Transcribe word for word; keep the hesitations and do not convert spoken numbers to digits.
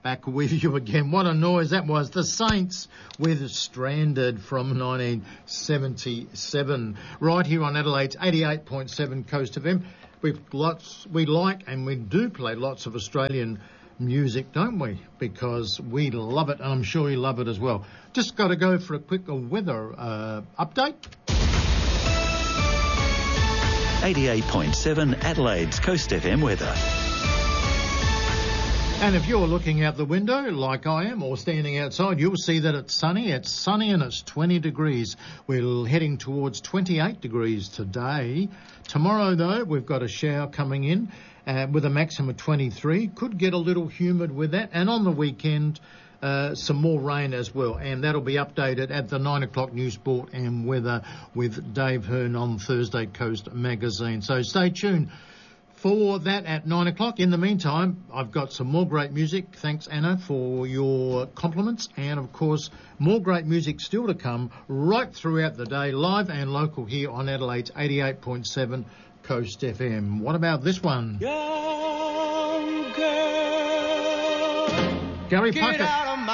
back with you again. What a noise that was. The Saints with Stranded from nineteen seventy-seven. Right here on Adelaide's eighty-eight point seven Coast F M. We've lots, we like and we do play lots of Australian music, don't we? Because we love it, and I'm sure you love it as well. Just got to go for a quick weather uh, update. eighty-eight point seven Adelaide's Coast F M weather. And if you're looking out the window like I am or standing outside, you'll see that it's sunny. It's sunny and it's twenty degrees. We're heading towards twenty-eight degrees today. Tomorrow, though, we've got a shower coming in uh, with a maximum of twenty-three. Could get a little humid with that. And on the weekend, uh, some more rain as well. And that'll be updated at the nine o'clock News, Sport and Weather with Dave Hearn on Thursday Coast Magazine. So stay tuned for that at nine o'clock. In the meantime, I've got some more great music. Thanks, Anna, for your compliments. And, of course, more great music still to come right throughout the day, live and local here on Adelaide's eighty-eight point seven Coast F M. What about this one? Young girl, Gary get Puckett. out